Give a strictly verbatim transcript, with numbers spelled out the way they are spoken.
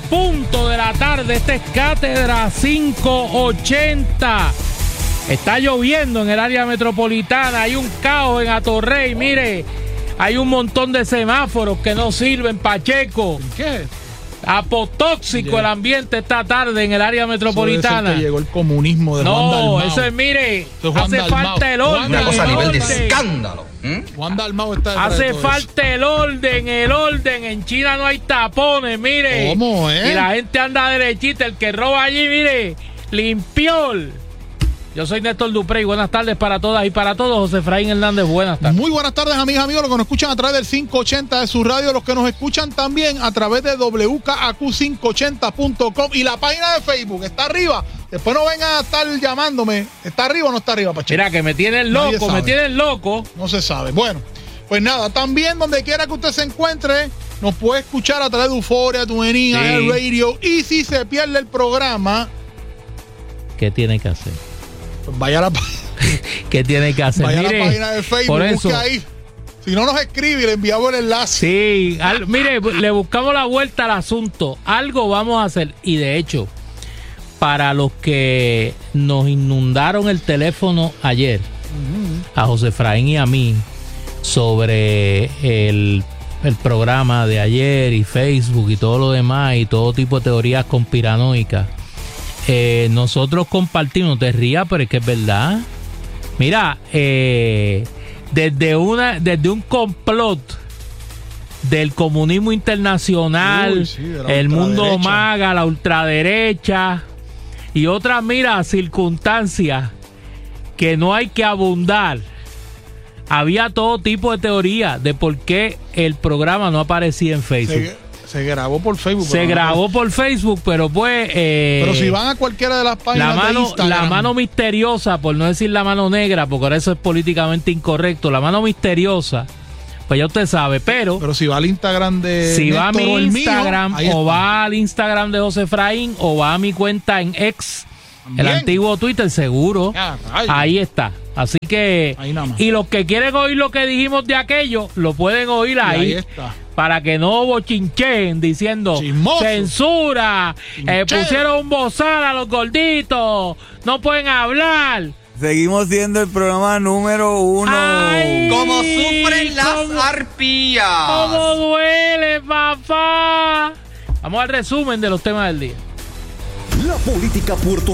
punto de la tarde. Este es Cátedra quinientos ochenta. Está lloviendo en el área metropolitana. Hay un caos en Atorrey. Mire, hay un montón de semáforos que no sirven. Pacheco. ¿Qué? Apotóxico Yeah. el ambiente esta tarde en el área metropolitana. Eso que llegó el comunismo de no, Juan Dalmau. eso es, mire, Eso es Juan hace Dalmau. falta el orden. Una cosa a nivel de orden. escándalo. ¿Mm? Juan Dalmau está detrás de Hace todo falta eso. el orden, el orden. En China no hay tapones, mire. ¿Cómo, eh? Y la gente anda derechita. El que roba allí, mire, limpiol. Yo soy Néstor Duprey. Buenas tardes para todas y para todos. José Efraín Hernández, buenas tardes. Muy buenas tardes, amigas, amigos, los que nos escuchan a través del quinientos ochenta de su radio, los que nos escuchan también a través de W K A Q quinientos ochenta punto com y la página de Facebook está arriba. Después no vengan a estar llamándome. ¿Está arriba o no está arriba, Pacheco? Mira, que me tienen Nadie loco, me sabe. tienen loco. No se sabe. Bueno, pues nada, también donde quiera que usted se encuentre, nos puede escuchar a través de Euforia, TuneIn, Sí. el radio. Y si se pierde el programa, ¿Qué tiene que hacer? pues vaya a la, ¿Qué tiene que hacer? vaya a la Mire, página de Facebook, por busque eso. ahí. Si no nos escribe, le enviamos el enlace. Sí, al- mire, le buscamos la vuelta al asunto. Algo vamos a hacer. Y de hecho, para los que nos inundaron el teléfono ayer, a José Efraín y a mí, sobre el, el programa de ayer y Facebook y todo lo demás y todo tipo de teorías conspiranoicas, eh, nosotros compartimos, no te rías, pero es que es verdad. Mira, eh, desde una, desde un complot del comunismo internacional, Uy, sí, de la el mundo ultraderecha. maga, la ultraderecha y otras, mira, circunstancias que no hay que abundar. Había todo tipo de teorías de por qué el programa no aparecía en Facebook. Se, se grabó por Facebook. Se pero no- grabó por Facebook, pero pues... eh, Pero si van a cualquiera de las páginas la mano, de Instagram, la mano misteriosa, por no decir la mano negra, porque ahora eso es políticamente incorrecto, la mano misteriosa, pues ya usted sabe, pero, pero si va al Instagram de si va a mi Néstor o el mío, Instagram, ahí o está. va al Instagram de José Efraín, o va a mi cuenta en X, También. el antiguo Twitter, seguro, Ya, rayos. ahí está. Así que, Ahí nada más. y los que quieren oír lo que dijimos de aquello, lo pueden oír Y ahí. ahí está. Para que no bochinchen diciendo Chismoso. censura, eh, Chinchero. pusieron un bozal a los gorditos, no pueden hablar. Seguimos siendo el programa número uno. Ay, Como sufren las ¿Cómo- arpías. ¿Cómo duele, papá? Vamos al resumen de los temas del día. La política puertorriqueña